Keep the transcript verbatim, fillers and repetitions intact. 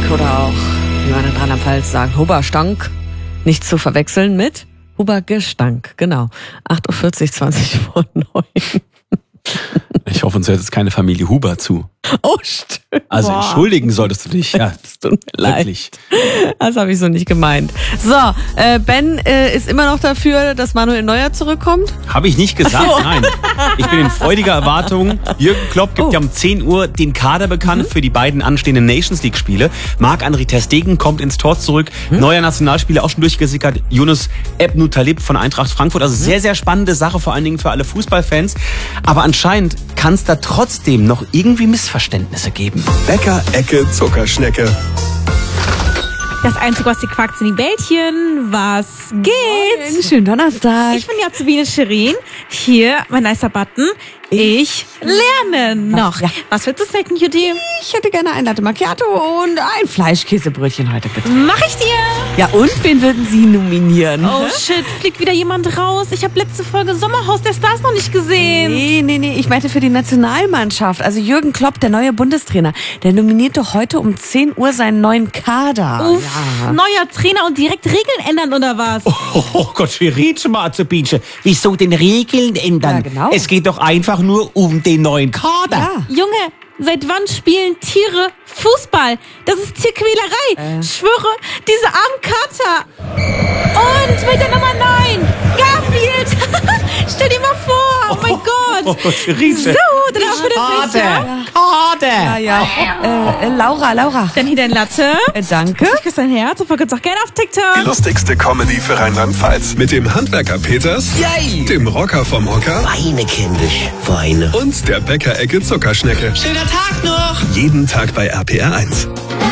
oder auch, wie man in Rheinland-Pfalz sagen, Huberstank. Nicht zu verwechseln mit Hubergestank. Genau. acht Uhr vierzig, zwanzig vor neun. Ich hoffe, uns hört jetzt keine Familie Huber zu. Oh, stimmt. Also entschuldigen solltest du dich. Ja, das tut mir leid. wirklich. Das habe ich so nicht gemeint. So, äh, Ben äh, ist immer noch dafür, dass Manuel Neuer zurückkommt. Habe ich nicht gesagt, so. Nein. Ich bin in freudiger Erwartung. Jürgen Klopp gibt oh. ja um zehn Uhr den Kader bekannt mhm. für die beiden anstehenden Nations League Spiele. Marc-André ter Stegen kommt ins Tor zurück. Mhm. Neuer Nationalspieler auch schon durchgesickert. Yunus Ebnu Talib von Eintracht Frankfurt. Also mhm. sehr, sehr spannende Sache, vor allen Dingen für alle Fußballfans. Aber anscheinend kann es da trotzdem noch irgendwie Missverständnisse geben. Bäcker Ecke Zuckerschnecke. Das Einzige, was die quackt, sind die Bällchen. Was geht? Moin, schönen Donnerstag. Ich bin Jasmine Shirin. Hier, mein nicer Button. Ich lerne noch. Ja. Was willst du snacken, Judy? Ich hätte gerne ein Latte Macchiato und ein Fleischkäsebrötchen heute, bitte. Mach ich dir. Ja, und wen würden Sie nominieren? Oh shit, fliegt wieder jemand raus. Ich habe letzte Folge Sommerhaus der Stars noch nicht gesehen. Nee, nee, nee, ich meinte für die Nationalmannschaft. Also Jürgen Klopp, der neue Bundestrainer, der nominiert doch heute um zehn Uhr seinen neuen Kader. Uff, ja. Neuer Trainer und direkt Regeln ändern, oder was? Oh, oh Gott, Schirice Marzebinche. Wieso denn Regeln ändern? Ja, genau. Es geht doch einfach nur um den neuen Kader. Ja. Junge, seit wann spielen Tiere Fußball? Das ist Tierquälerei. Äh. Ich schwöre, diese armen Kater. Und mit der Nummer neun, Garfield. Stell dir mal vor, oh mein Gott. Oh, oh, Schirice. So, dann auch für das Kader. Kader. Ja, ja. Äh, äh, Laura, Laura. Dann hier dein Latte. Äh, danke. Ich küsse dein Herz und verkürzt auch gerne auf TikTok. Die lustigste Comedy für Rheinland-Pfalz. Mit dem Handwerker Peters, Yay. dem Rocker vom Hocker Weine kindisch, Weine. und der Bäcker Ecke Zuckerschnecke. Schöner Tag noch. Jeden Tag bei R P R eins.